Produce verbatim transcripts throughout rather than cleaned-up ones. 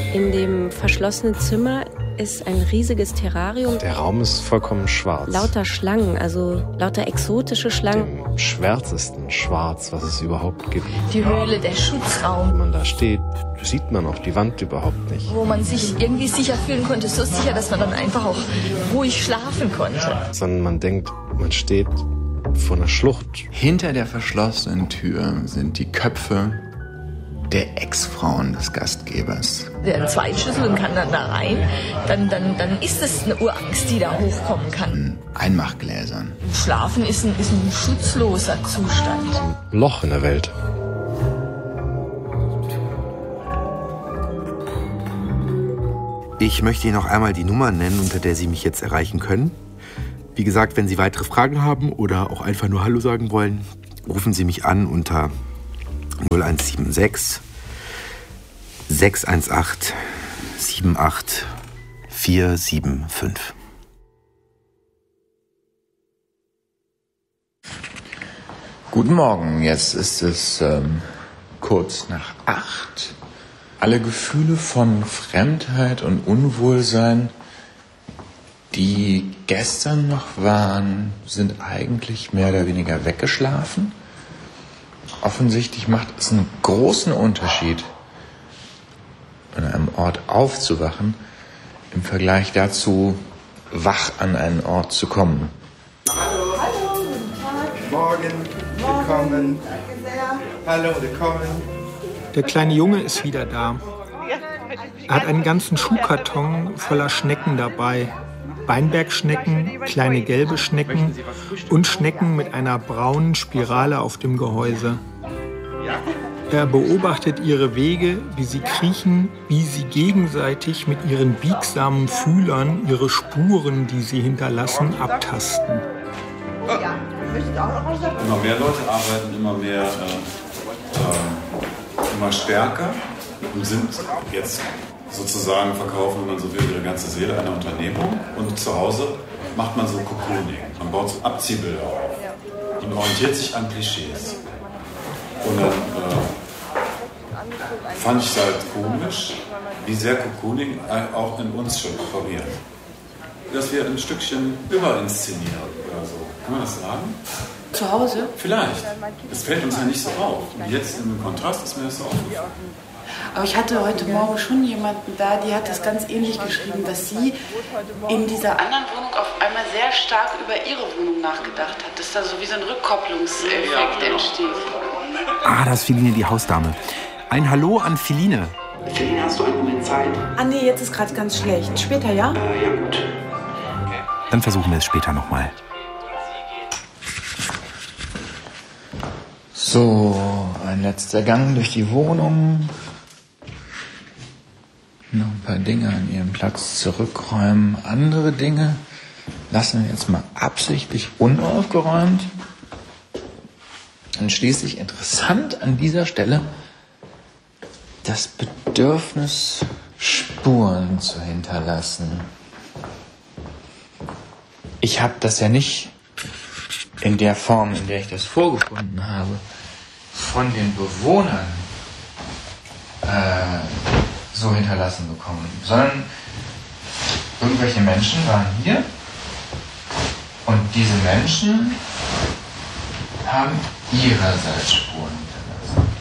In dem verschlossenen Zimmer ist ein riesiges Terrarium. Der Raum ist vollkommen schwarz. Lauter Schlangen, also lauter exotische Schlangen. Dem schwärzesten Schwarz, was es überhaupt gibt. Die Höhle, der Schutzraum. Wenn man da steht, sieht man auch die Wand überhaupt nicht. Wo man sich irgendwie sicher fühlen konnte, so sicher, dass man dann einfach auch ruhig schlafen konnte. Sondern man denkt, man steht vor einer Schlucht. Hinter der verschlossenen Tür sind die Köpfe der Ex-Frauen des Gastgebers. Der Zweitschlüssel und kann dann da rein, dann, dann, dann ist es eine Urangst, die da hochkommen kann. In Einmachgläsern. Schlafen ist ein, ist ein schutzloser Zustand. Ein Loch in der Welt. Ich möchte Ihnen noch einmal die Nummer nennen, unter der Sie mich jetzt erreichen können. Wie gesagt, wenn Sie weitere Fragen haben oder auch einfach nur Hallo sagen wollen, rufen Sie mich an unter null eins sieben sechs, sechs eins acht, sieben acht vier sieben fünf. Guten Morgen, jetzt ist es ähm, kurz nach acht. Alle Gefühle von Fremdheit und Unwohlsein, die gestern noch waren, sind eigentlich mehr oder weniger weggeschlafen. Offensichtlich macht es einen großen Unterschied, an einem Ort aufzuwachen, im Vergleich dazu, wach an einen Ort zu kommen. Hallo, hallo, guten Tag. Morgen, willkommen. Danke sehr. Hallo, willkommen. Der kleine Junge ist wieder da. Er hat einen ganzen Schuhkarton voller Schnecken dabei. Weinbergschnecken, kleine gelbe Schnecken und Schnecken mit einer braunen Spirale auf dem Gehäuse. Er beobachtet ihre Wege, wie sie kriechen, wie sie gegenseitig mit ihren biegsamen Fühlern ihre Spuren, die sie hinterlassen, abtasten. Immer mehr Leute arbeiten, immer mehr, äh, äh, immer stärker und sind jetzt sozusagen verkaufen, wenn man so will, ihre ganze Seele einer Unternehmung. Und zu Hause macht man so Cocooning. Man baut so Abziehbilder auf und orientiert sich an Klischees. Und dann äh, fand ich es halt komisch, wie sehr Cocooning auch in uns schon operiert. Dass wir ein Stückchen überinszenieren oder so. Kann man das sagen? Zu Hause? Vielleicht. Das fällt uns ja nicht so auf. Und jetzt im Kontrast ist mir das so aufgefallen. Aber ich hatte heute Morgen schon jemanden da, die hat das ganz ähnlich geschrieben, dass sie in dieser anderen Wohnung auf einmal sehr stark über ihre Wohnung nachgedacht hat, dass da so wie so ein Rückkopplungseffekt entsteht. Ah, das ist Philine, die Hausdame. Ein Hallo an Philine. Philine, hast du einen Moment Zeit? Ah nee, jetzt ist gerade ganz schlecht. Später, ja? Äh, ja gut. Dann versuchen wir es später nochmal. So, ein letzter Gang durch die Wohnung. Noch ein paar Dinge an ihren Platz zurückräumen. Andere Dinge lassen wir jetzt mal absichtlich unaufgeräumt. Und schließlich interessant an dieser Stelle das Bedürfnis, Spuren zu hinterlassen. Ich habe das ja nicht in der Form, in der ich das vorgefunden habe, von den Bewohnern äh, so hinterlassen bekommen, sondern irgendwelche Menschen waren hier und diese Menschen haben ihrerseits Spuren hinterlassen.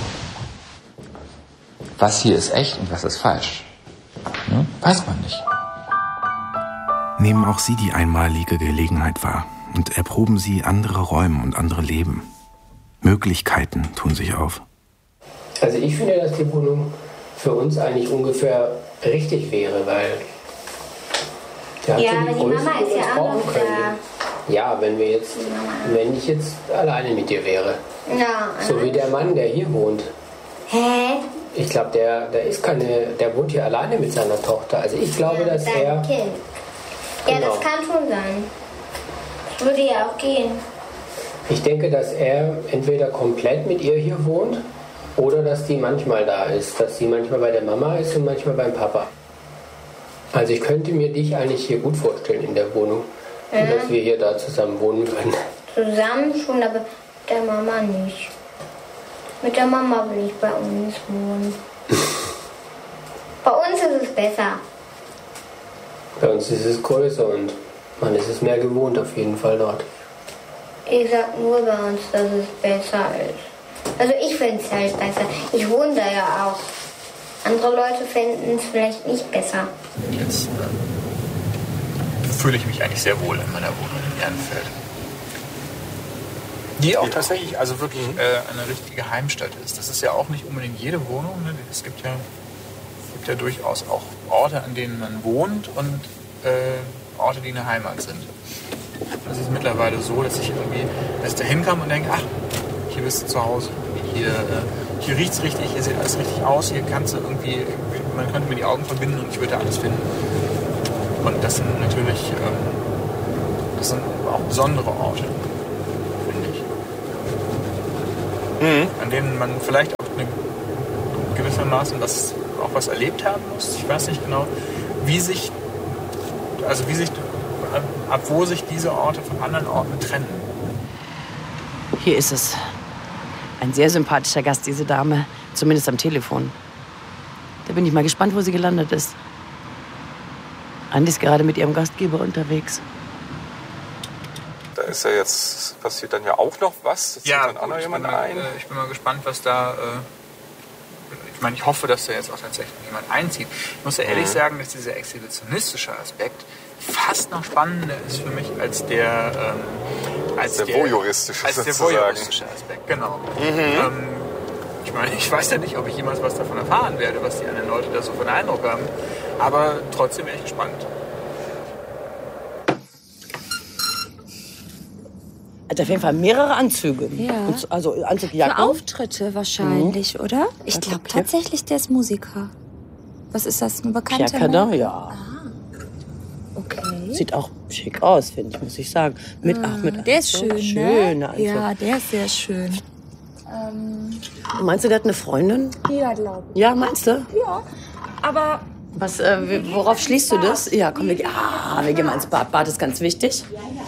Was hier ist echt und was ist falsch, ne? Weiß man nicht. Nehmen auch Sie die einmalige Gelegenheit wahr und erproben Sie andere Räume und andere Leben. Möglichkeiten tun sich auf. Also ich finde, dass die Wohnung für uns eigentlich ungefähr richtig wäre, weil der ja, hat aber die, die Größe, Mama ist die ja wir auch brauchen noch können. da. Ja, wenn wir jetzt, wenn ich jetzt alleine mit dir wäre. Ja. So wie der Mann, der hier wohnt. Hä? Ich glaube, der, der ist keine, der wohnt hier alleine mit seiner Tochter. Also ich glaube, ja, dass mit er. Kind. Ja, Genau. das kann schon sein. Würde ja auch gehen. Ich denke, dass er entweder komplett mit ihr hier wohnt oder dass die manchmal da ist. Dass sie manchmal bei der Mama ist und manchmal beim Papa. Also ich könnte mir dich eigentlich hier gut vorstellen in der Wohnung. Ja. Und dass wir hier da zusammen wohnen können. Zusammen schon, aber mit der Mama nicht. Mit der Mama will ich bei uns wohnen. Bei uns besser. Bei uns ist es größer und man ist es mehr gewohnt auf jeden Fall dort. Ich sag nur bei uns, dass es besser ist. Also ich finde es halt besser. Ich wohne da ja auch. Andere Leute fänden es vielleicht nicht besser. Jetzt äh, fühle ich mich eigentlich sehr wohl in meiner Wohnung in Ehrenfeld. Die auch tatsächlich also wirklich äh, eine richtige Heimstatt ist. Das ist ja auch nicht unbedingt jede Wohnung. Ne? Es gibt ja, es gibt ja durchaus auch Orte, an denen man wohnt und äh, Orte, die eine Heimat sind. Es ist mittlerweile so, dass ich irgendwie dass ich da hinkomme und denke, ach, hier bist du zu Hause. Hier, äh, hier riecht es richtig, hier sieht alles richtig aus. Hier kannst du irgendwie, man könnte mir die Augen verbinden und ich würde alles finden. Und das sind natürlich, ähm, das sind auch besondere Orte. Mhm. An denen man vielleicht auch eine, gewissermaßen was, auch was erlebt haben muss. Ich weiß nicht genau, wie sich, also wie sich, ab wo sich diese Orte von anderen Orten trennen. Hier ist es. Ein sehr sympathischer Gast, diese Dame, zumindest am Telefon. Da bin ich mal gespannt, wo sie gelandet ist. Andi ist gerade mit ihrem Gastgeber unterwegs. Da ist ja jetzt, passiert dann ja auch noch was. Jetzt ja, dann auch noch ich, jemand bin mal, ein. Äh, ich bin mal gespannt, was da... Äh, ich meine, ich hoffe, dass da jetzt auch tatsächlich jemand einzieht. Ich muss ja ehrlich mhm. sagen, dass dieser exhibitionistische Aspekt fast noch spannender ist für mich als der... Ähm, als der, der voyeuristische Als der voyeuristische Aspekt, genau. Mhm. Ähm, ich meine, ich weiß ja nicht, ob ich jemals was davon erfahren werde, was die anderen Leute da so für einen Eindruck haben. Aber trotzdem bin ich gespannt. Hat auf jeden Fall mehrere Anzüge. Ja. Also Anzugjacken. Für Auftritte wahrscheinlich, mhm. oder? Ich glaube okay. tatsächlich, der ist Musiker. Was ist das, ein bekannter Pierre Cardin, ja. Ah. Okay. Sieht auch schick aus, finde ich, muss ich sagen. Mit, ah, ach, mit der ist schön, schön, ne? Anzug. Ja, der ist sehr schön. Ähm, meinst du, der hat eine Freundin? Ja, glaube ich. Ja, meinst du? Ja, aber... Was, äh, worauf schließt du das? Ja, komm, wir, ah, wir gehen mal ins Bad. Bad ist ganz wichtig. Ja, ja.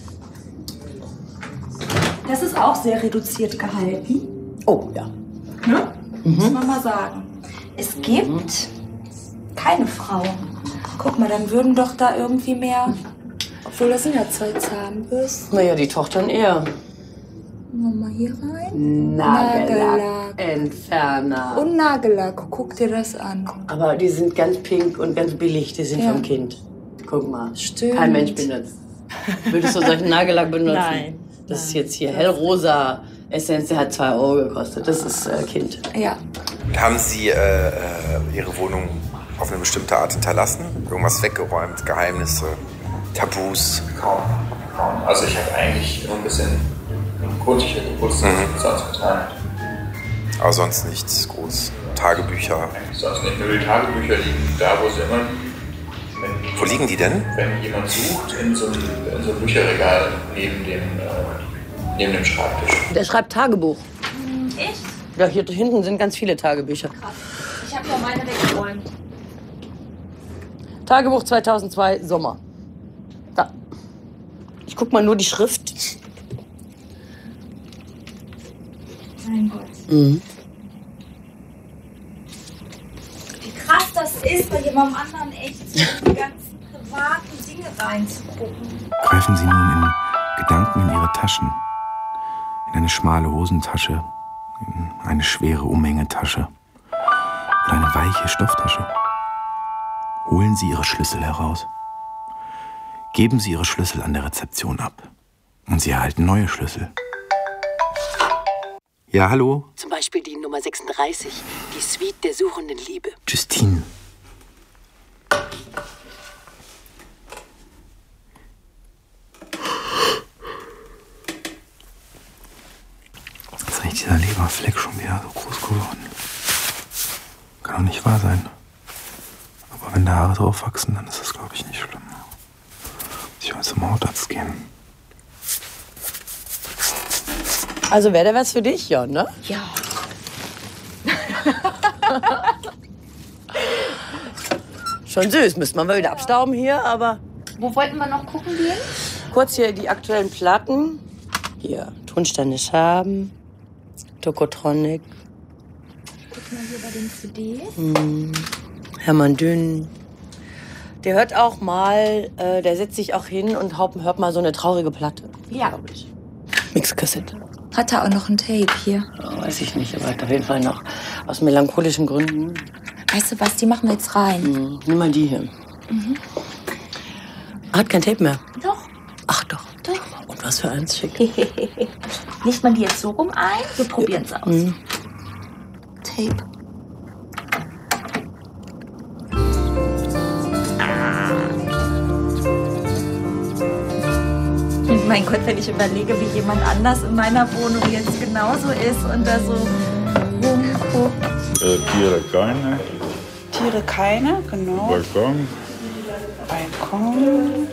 Das ist auch sehr reduziert gehalten. Oh, ja. Ne? Mhm. Muss man mal sagen. Es gibt mhm. keine Frauen. Guck mal, dann würden doch da irgendwie mehr... Obwohl, das sind ja zwei Zahnbürsten. Naja, die Tochter eher. Mal hier rein. Nagellack-Entferner. Und Nagellack. Guck dir das an. Aber die sind ganz pink und ganz billig. Die sind ja. vom Kind. Guck mal. Stimmt. Kein Mensch benutzt. Würdest du solchen Nagellack benutzen? Nein. Das ist jetzt hier hellrosa Essenz, der hat zwei Euro gekostet. Das ist äh, Kind. Ja. Haben Sie äh, äh, Ihre Wohnung auf eine bestimmte Art hinterlassen? Irgendwas weggeräumt? Geheimnisse? Tabus? Kaum. Kaum. Also ich habe eigentlich nur ein bisschen grundsicher geputzt, mhm. sonst getan. Aber sonst nichts groß. Tagebücher? Sonst nicht. Nur die Tagebücher liegen da, wo sie immer liegen. Wenn, wo liegen die denn? Wenn jemand sucht, in so einem, in so einem Bücherregal neben dem, äh, neben dem Schreibtisch. Der schreibt Tagebuch. Echt? Ja, hier hinten sind ganz viele Tagebücher. Krass. Ich habe ja meine weggeräumt. Tagebuch zweitausendzwei, Sommer. Da. Ich guck mal nur die Schrift. Mein Gott. Mhm. Wie krass das ist, bei jemandem anderen echt so die ganzen privaten Dinge reinzugucken. Greifen Sie nun in Gedanken in Ihre Taschen. In eine schmale Hosentasche, in eine schwere Umhängetasche oder eine weiche Stofftasche. Holen Sie Ihre Schlüssel heraus. Geben Sie Ihre Schlüssel an der Rezeption ab. Und Sie erhalten neue Schlüssel. Ja, hallo? Zum Beispiel die Nummer sechsunddreißig, die Suite der suchenden Liebe. Justine. Jetzt ist eigentlich dieser Leberfleck schon wieder so groß geworden. Kann doch nicht wahr sein. Aber wenn da Haare drauf wachsen, dann ist das, glaube ich, nicht schlimm. Ich will zum Hautarzt gehen. Also wäre der was für dich, ja, ne? Ja. Schon süß, müsste man mal wieder abstauben hier, aber... Wo wollten wir noch gucken gehen? Kurz hier die aktuellen Platten. Hier, Tonsteine Schaben, Tokotronic. Guck mal hier bei den C Ds. Hm. Hermann Dünn. Der hört auch mal, äh, der setzt sich auch hin und hört mal so eine traurige Platte. Ja. Glaube ich. Mixkassette. Hat er auch noch ein Tape hier? Oh, weiß ich nicht, aber hat auf jeden Fall noch aus melancholischen Gründen. Weißt du was, die machen wir jetzt rein. Mhm. Nimm mal die hier. Mhm. Hat kein Tape mehr. Doch. Ach doch. Doch. Und was für eins schick. Legt man die jetzt so rum ein? Wir probieren es aus. Mhm. Tape. Mein Gott, wenn ich überlege, wie jemand anders in meiner Wohnung jetzt genauso ist und da so rumguckt. Äh, Tiere keine. Tiere keine, genau. Balkon. Balkon.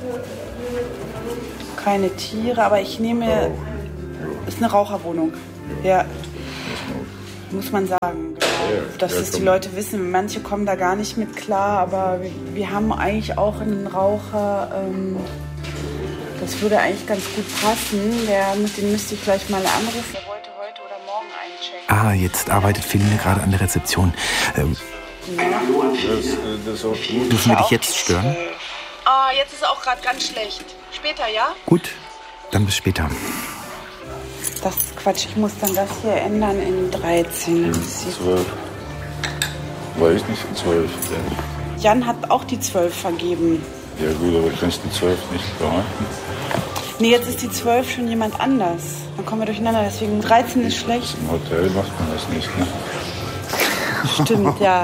Keine Tiere, aber ich nehme. Ist eine Raucherwohnung. Ja. Muss man sagen. Genau. Dass das die Leute wissen. Manche kommen da gar nicht mit klar, aber wir, wir haben eigentlich auch einen Raucher. Ähm, Das würde eigentlich ganz gut passen. Der, den müsste ich vielleicht mal anrufen. Der wollte heute oder morgen einchecken. Ah, jetzt arbeitet Feline gerade an der Rezeption. Ähm, Ja. Das, das ist auch gut. dürfen wir dich jetzt stören? Ah, jetzt ist er auch gerade ganz schlecht. Später, ja? Gut, dann bis später. Das ist Quatsch. Ich muss dann das hier ändern in dreizehn. zwölf. Weiß nicht, zwölf. Jan hat auch die zwölf vergeben. Ja gut, aber kannst die zwölf nicht behalten. Nee, jetzt ist die zwölf schon jemand anders. Dann kommen wir durcheinander. Deswegen dreizehn ist schlecht. Im Hotel macht man das nicht, ne? Stimmt, ja.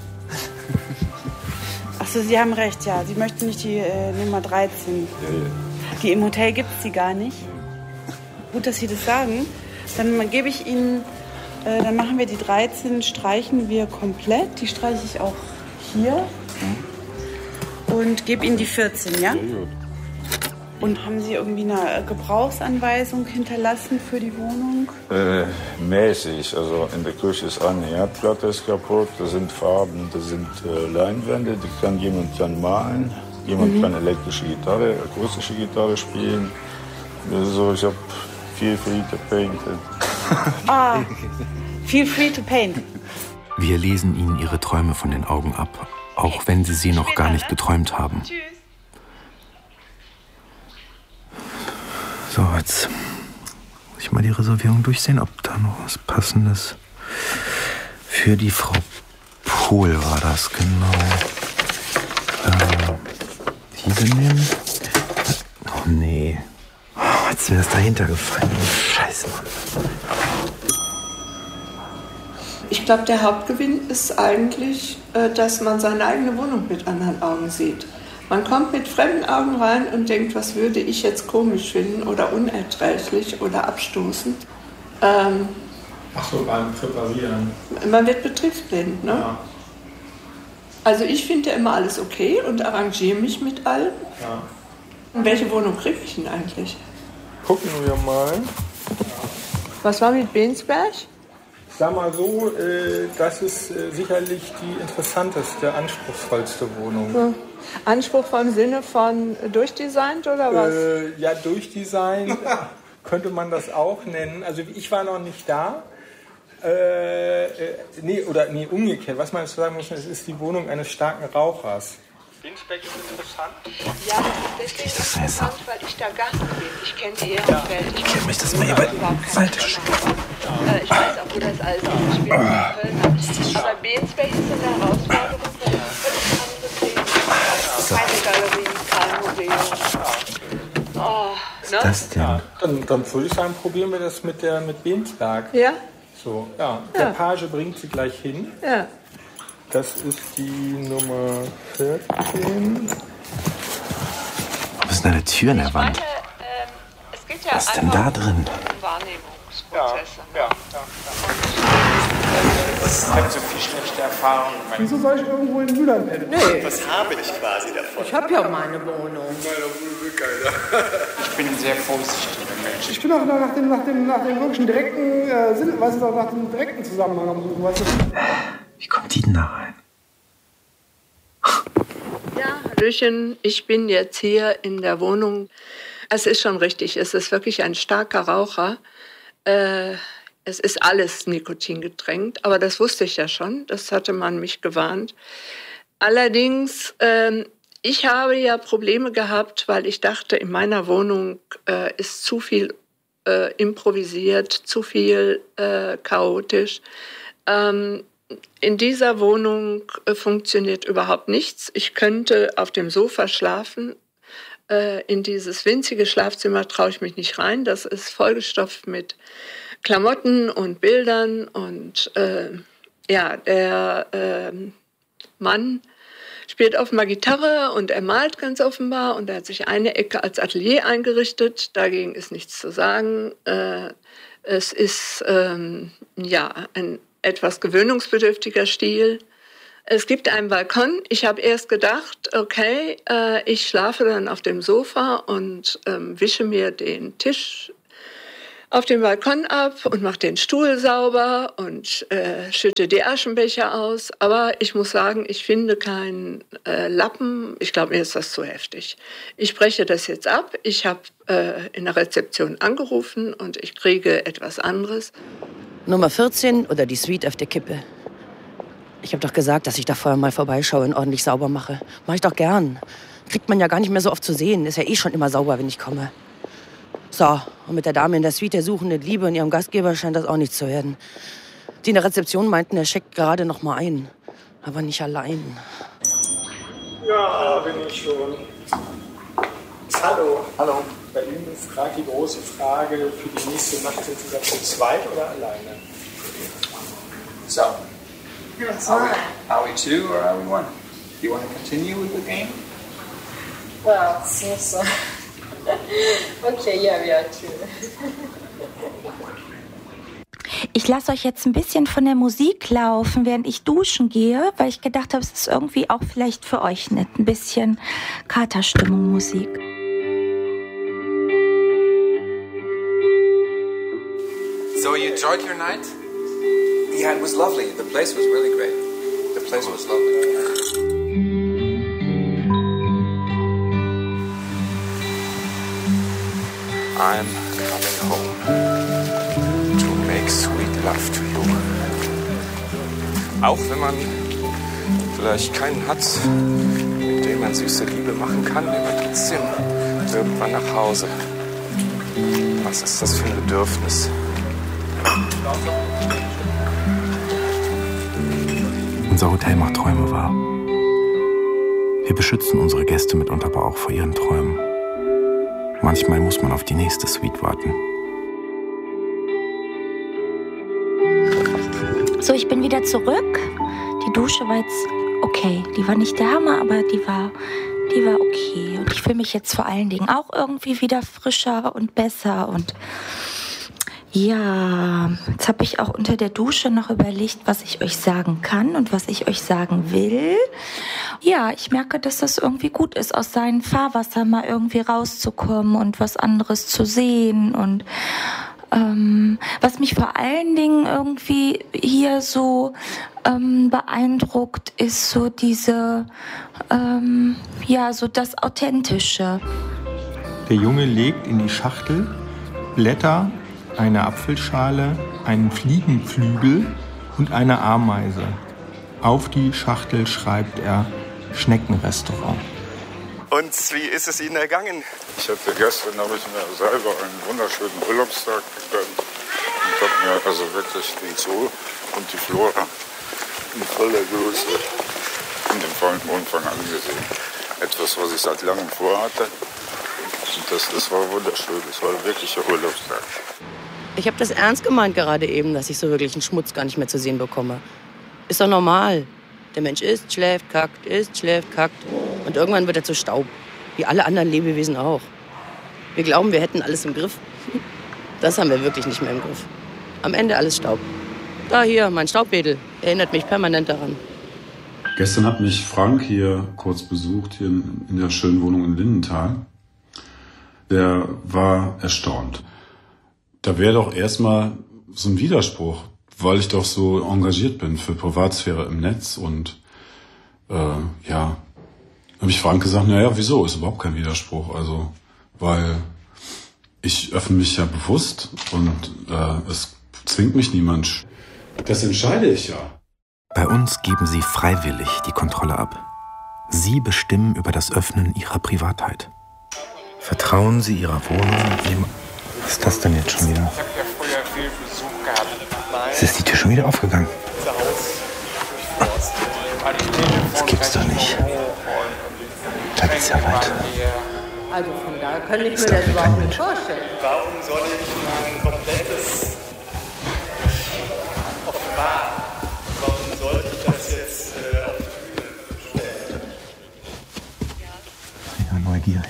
Achso, Sie haben recht, ja. Sie möchten nicht die äh, Nummer dreizehn. Ja, ja. Die im Hotel gibt es die gar nicht. Gut, dass Sie das sagen. Dann gebe ich Ihnen, äh, dann machen wir die dreizehn, streichen wir komplett. Die streiche ich auch hier. Und gebe Ihnen die vierzehn, ja? Sehr gut. Und haben Sie irgendwie eine Gebrauchsanweisung hinterlassen für die Wohnung? Äh, mäßig. Also in der Küche ist eine Herdplatte ist kaputt, da sind Farben, da sind äh, Leinwände, die kann jemand dann malen. Jemand Mhm. kann elektrische Gitarre, akustische Gitarre spielen. Also ich habe viel free to paint. Ah, feel free to paint. Wir lesen Ihnen Ihre Träume von den Augen ab, auch wenn Sie sie noch gar nicht geträumt haben. So, jetzt muss ich mal die Reservierung durchsehen, ob da noch was Passendes für die Frau Pohl war das, genau. Ähm, diese nehmen? Oh nee. Oh, jetzt wäre es dahinter gefallen. Scheiße, Mann. Ich glaube, der Hauptgewinn ist eigentlich, äh, dass man seine eigene Wohnung mit anderen Augen sieht. Man kommt mit fremden Augen rein und denkt, was würde ich jetzt komisch finden oder unerträglich oder abstoßend. Ähm, Ach so, beim Präparieren. man wird betriebsblind, ne? Ja. Also ich finde ja immer alles okay und arrangiere mich mit allem. Ja. Und welche Wohnung kriege ich denn eigentlich? Gucken wir mal. Was war mit Bensberg? Sag mal so, äh, das ist äh, sicherlich die interessanteste, anspruchsvollste Wohnung. Ja. Anspruchsvoll im Sinne von durchdesignt oder was? Äh, ja, durchdesignt könnte man das auch nennen. Also ich war noch nicht da. Äh, äh, nee, oder nee, umgekehrt. Was man jetzt sagen muss, es ist die Wohnung eines starken Rauchers. Binsbeck ist interessant. Ja, das ist deswegen das interessant, weil ich da Gast bin. Ich kenne die Ehrenfeld. Ich kann mich das mal hier bei Seite schieben. Äh, ich weiß auch, wo das alles ausgespielt wird. Bei Bensberg ist eine Herausforderung, weil es völlig andere Themen. Keine Galerie, kein Museum. Oh, Was ne? ist das denn? Ja, dann, dann würde ich sagen, probieren wir das mit, der, mit Bensberg. Ja? So, ja. Der Ja. Page bringt sie gleich hin. Ja. Das ist die Nummer vierzehn. Was ist denn eine Tür in der Wand? Es geht ja Was ist denn da drin? Wahrnehmungsprozesse. Ja, ja, Ich habe so viel schlechte Erfahrungen. Wieso soll ich irgendwo in Mülheim pennen? Nee. Was habe ich quasi davon? Ich habe ja meine Wohnung. Ich bin ein sehr vorsichtiger Mensch. Ich bin auch nach dem, nach dem, nach dem wirklichen direkten äh, Sinn, was ist auch nach dem direkten Zusammenhang am Suchen, weißt du? Wie kommt die denn da rein? Ja, Hallöchen, ich bin jetzt hier in der Wohnung. Es ist schon richtig, es ist wirklich ein starker Raucher. Äh, es ist alles Nikotin getränkt, aber das wusste ich ja schon, das hatte man mich gewarnt. Allerdings, ähm, ich habe ja Probleme gehabt, weil ich dachte, in meiner Wohnung äh, ist zu viel äh, improvisiert, zu viel äh, chaotisch. Ähm, in dieser Wohnung äh, funktioniert überhaupt nichts. Ich könnte auf dem Sofa schlafen. Äh, in dieses winzige Schlafzimmer traue ich mich nicht rein. Das ist vollgestopft mit Klamotten und Bildern. Und äh, ja, der äh, Mann spielt offenbar Gitarre und er malt ganz offenbar. Und er hat sich eine Ecke als Atelier eingerichtet. Dagegen ist nichts zu sagen. Äh, es ist ähm, ja ein etwas gewöhnungsbedürftiger Stil. Es gibt einen Balkon. Ich habe erst gedacht, okay, äh, ich schlafe dann auf dem Sofa und ähm, wische mir den Tisch auf dem Balkon ab und mache den Stuhl sauber und äh, schütte die Aschenbecher aus. Aber ich muss sagen, ich finde keinen äh, Lappen. Ich glaube, mir ist das zu heftig. Ich breche das jetzt ab. Ich habe äh, in der Rezeption angerufen und ich kriege etwas anderes. Nummer vierzehn oder die Suite auf der Kippe. Ich habe doch gesagt, dass ich da vorher mal vorbeischaue und ordentlich sauber mache. Mach ich doch gern. Kriegt man ja gar nicht mehr so oft zu sehen. Ist ja eh schon immer sauber, wenn ich komme. So, und mit der Dame in der Suite der suchenden Liebe und ihrem Gastgeber scheint das auch nichts zu werden. Die in der Rezeption meinten, er checkt gerade noch mal ein. Aber nicht allein. Ja, bin ich schon. Hallo. Hallo. Bei Ihnen ist gerade die große Frage für die nächste Nacht, sind Sie da zu zweit oder alleine? So, are we, are we two or are we one? Do you want to continue with the game? Well, so so. Okay, yeah, we are two. Ich lasse euch jetzt ein bisschen von der Musik laufen, während ich duschen gehe, weil ich gedacht habe, es ist irgendwie auch vielleicht für euch nett, ein bisschen Katerstimmung Musik. So you enjoyed your night? Yeah, it was lovely. The place was really great. The place was lovely. I'm coming home to make sweet love to you. Auch wenn man vielleicht keinen hat, mit dem man süße Liebe machen kann, will man trotzdem irgendwann nach Hause. Was ist das für ein Bedürfnis? Unser Hotel macht Träume wahr. Wir beschützen unsere Gäste mitunter aber auch vor ihren Träumen. Manchmal muss man auf die nächste Suite warten. So, ich bin wieder zurück. Die Dusche war jetzt okay. Die war nicht der Hammer, aber die war, die war okay. Und ich fühle mich jetzt vor allen Dingen auch irgendwie wieder frischer und besser. Und ja, jetzt habe ich auch unter der Dusche noch überlegt, was ich euch sagen kann und was ich euch sagen will. Ja, ich merke, dass das irgendwie gut ist, aus seinem Fahrwasser mal irgendwie rauszukommen und was anderes zu sehen. Und ähm, was mich vor allen Dingen irgendwie hier so ähm, beeindruckt, ist so diese, ähm, ja, so das Authentische. Der Junge legt in die Schachtel Blätter, eine Apfelschale, einen Fliegenflügel und eine Ameise. Auf die Schachtel schreibt er Schneckenrestaurant. Und wie ist es Ihnen ergangen? Ich hatte gestern, habe ich mir selber einen wunderschönen Urlaubstag gegönnt und habe mir also wirklich den Zoo und die Flora in voller Größe in dem vollen Umfang angesehen. Etwas, was ich seit langem vorhatte. Und das, das war wunderschön. Das war ein wirklicher Urlaubstag. Ich habe das ernst gemeint gerade eben, dass ich so wirklich einen Schmutz gar nicht mehr zu sehen bekomme. Ist doch normal. Der Mensch isst, schläft, kackt, isst, schläft, kackt. Und irgendwann wird er zu Staub. Wie alle anderen Lebewesen auch. Wir glauben, wir hätten alles im Griff. Das haben wir wirklich nicht mehr im Griff. Am Ende alles Staub. Da hier, mein Staubwedel. Erinnert mich permanent daran. Gestern hat mich Frank hier kurz besucht, hier in der schönen Wohnung in Lindenthal. Der war erstaunt. Da wäre doch erstmal so ein Widerspruch, weil ich doch so engagiert bin für Privatsphäre im Netz. Und äh, ja, habe ich Frank gesagt, naja, wieso? Ist überhaupt kein Widerspruch. Also, weil ich öffne mich ja bewusst und äh, es zwingt mich niemand. Das entscheide ich ja. Bei uns geben Sie freiwillig die Kontrolle ab. Sie bestimmen über das Öffnen Ihrer Privatheit. Vertrauen Sie Ihrer Wohnung. Was ist das denn jetzt schon wieder? Ist die Tür schon wieder aufgegangen? Das gibt's doch nicht. Da geht's ja weiter. Also von daher könnte ich mir das überhaupt nicht vorstellen. Warum soll ich mein komplettes offenbaren? Warum sollte ich das jetzt äh, auf die Bühne stellen? Ja, neugierig.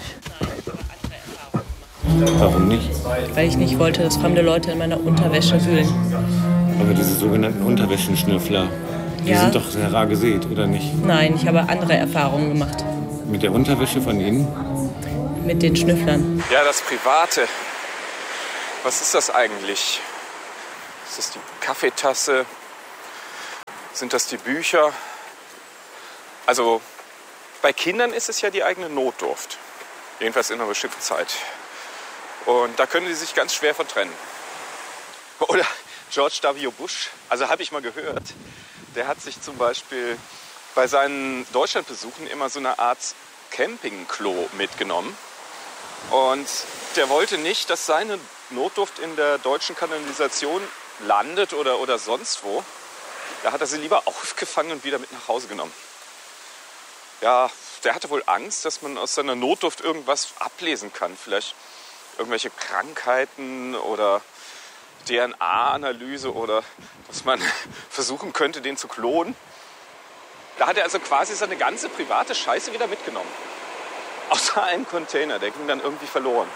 Warum nicht? Weil ich nicht wollte, dass fremde Leute in meiner Unterwäsche wühlen. Aber diese sogenannten Unterwäschenschnüffler, die Ja. sind doch sehr rar gesät, oder nicht? Nein, ich habe andere Erfahrungen gemacht Mit der Unterwäsche von Ihnen? mit den Schnüfflern. Ja, das Private. Was ist das eigentlich? Ist das die Kaffeetasse? Sind das die Bücher? Also bei Kindern ist es ja die eigene Notdurft. Jedenfalls in einer bestimmten Zeit. Und da können sie sich ganz schwer von trennen. Oder George W. Bush, also habe ich mal gehört, der hat sich zum Beispiel bei seinen Deutschlandbesuchen immer so eine Art Campingklo mitgenommen. Und der wollte nicht, dass seine Notdurft in der deutschen Kanalisation landet oder, oder sonst wo. Da hat er sie lieber aufgefangen und wieder mit nach Hause genommen. Ja, der hatte wohl Angst, dass man aus seiner Notdurft irgendwas ablesen kann. Vielleicht irgendwelche Krankheiten oder D N A-Analyse oder dass man versuchen könnte, den zu klonen. Da hat er also quasi seine ganze private Scheiße wieder mitgenommen. Außer einem Container, der ging dann irgendwie verloren.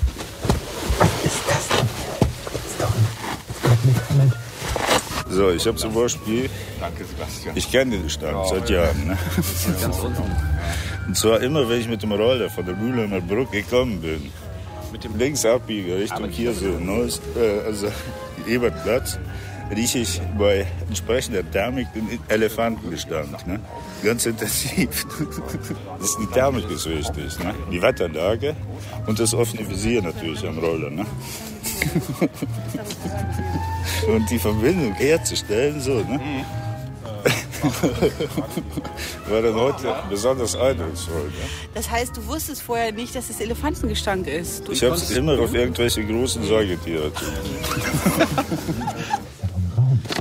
So, ich habe zum Beispiel, Danke, Sebastian. ich kenne den Stand seit Jahren. Ne? Ganz unten. Und zwar immer, wenn ich mit dem Roller von der Mühlener Brücke gekommen bin. Mit dem links abbiege Richtung hier so Neues, äh, also Ebertplatz, rieche ich bei entsprechender Thermik den Elefantenbestand. Ne? Ganz intensiv. Das ist die Thermik ist wichtig, ne? Die Wetterlage und das offene Visier natürlich am Roller. Ne? Und die Verbindung herzustellen, so, ne? War dann heute besonders eindrucksvoll. Ne? Das heißt, du wusstest vorher nicht, dass es Elefantengestank ist. Du Ich habe es immer auf irgendwelche großen Säugetiere.